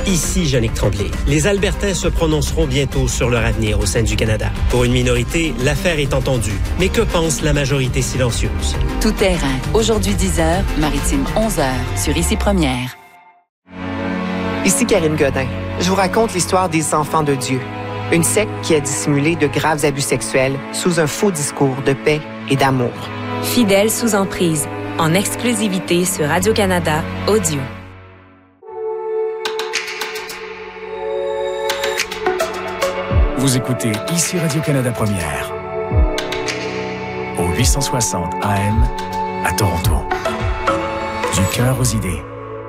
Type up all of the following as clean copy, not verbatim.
Ici Jannick Tremblay. Les Albertains se prononceront bientôt sur leur avenir au sein du Canada. Pour une minorité, l'affaire est entendue. Mais que pense la majorité silencieuse? Tout terrain. Aujourd'hui 10h, Maritime 11h, sur Ici Première. Ici Karine Godin. Je vous raconte l'histoire des enfants de Dieu. Une secte qui a dissimulé de graves abus sexuels sous un faux discours de paix et d'amour. Fidèles sous emprise, en exclusivité sur Radio-Canada Audio. Vous écoutez Ici Radio-Canada Première, au 860 AM à Toronto. Du cœur aux idées.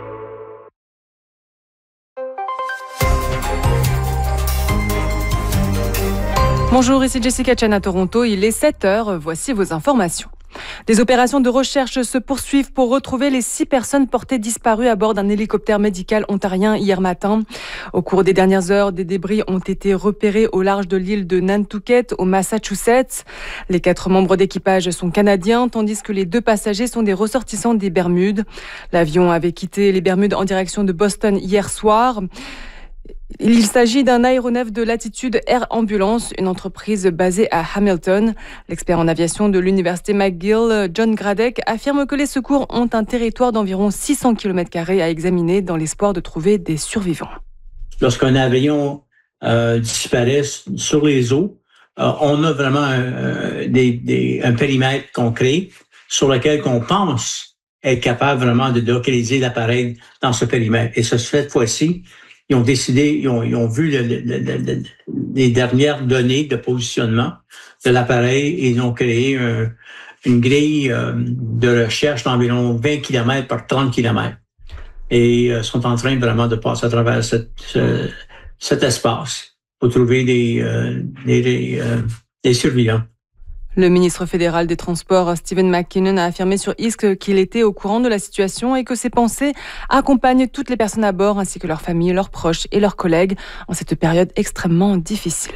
Bonjour, ici Jessica Chen à Toronto. Il est 7h, voici vos informations. Des opérations de recherche se poursuivent pour retrouver les 6 personnes portées disparues à bord d'un hélicoptère médical ontarien hier matin. Au cours des dernières heures, des débris ont été repérés au large de l'île de Nantucket, au Massachusetts. Les 4 membres d'équipage sont canadiens, tandis que les 2 passagers sont des ressortissants des Bermudes. L'avion avait quitté les Bermudes en direction de Boston hier soir. Il s'agit d'un aéronef de Latitude Air Ambulance, une entreprise basée à Hamilton. L'expert en aviation de l'Université McGill, John Gradek, affirme que les secours ont un territoire d'environ 600 km² à examiner dans l'espoir de trouver des survivants. Lorsqu'un avion disparaît sur les eaux, on a vraiment un périmètre concret sur lequel on pense être capable vraiment de localiser l'appareil dans ce périmètre. Et cette fois-ci, ils ont décidé, ils ont vu les dernières données de positionnement de l'appareil et ils ont créé une grille de recherche d'environ 20 km par 30 km. Et sont en train vraiment de passer à travers cet espace pour trouver des survivants. Le ministre fédéral des Transports, Stephen McKinnon, a affirmé sur X qu'il était au courant de la situation et que ses pensées accompagnent toutes les personnes à bord, ainsi que leurs familles, leurs proches et leurs collègues en cette période extrêmement difficile.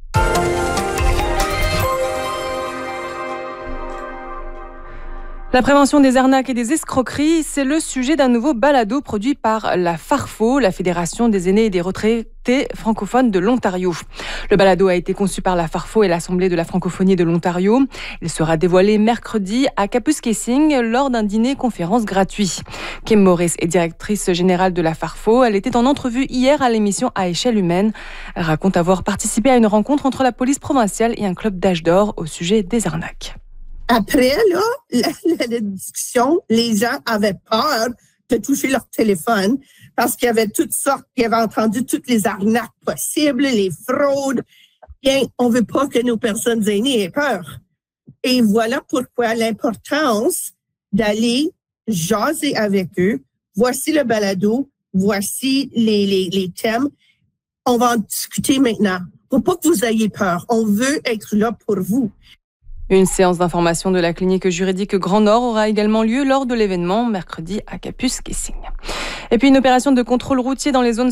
La prévention des arnaques et des escroqueries, c'est le sujet d'un nouveau balado produit par la FARFO, la Fédération des aînés et des retraités francophones de l'Ontario. Le balado a été conçu par la FARFO et l'Assemblée de la francophonie de l'Ontario. Il sera dévoilé mercredi à Kapuskasing lors d'un dîner-conférence gratuit. Kim Morris est directrice générale de la FARFO. Elle était en entrevue hier à l'émission À échelle humaine. Elle raconte avoir participé à une rencontre entre la police provinciale et un club d'âge d'or au sujet des arnaques. Après, là, la discussion, les gens avaient peur de toucher leur téléphone parce qu'il y avait toutes sortes, ils avaient entendu toutes les arnaques possibles, les fraudes. Bien, on veut pas que nos personnes aînées aient peur. Et voilà pourquoi l'importance d'aller jaser avec eux. Voici le balado, voici les thèmes. On va en discuter maintenant. Faut pas que vous ayez peur. On veut être là pour vous. Une séance d'information de la clinique juridique Grand Nord aura également lieu lors de l'événement mercredi à Kapuskasing. Et puis une opération de contrôle routier dans les zones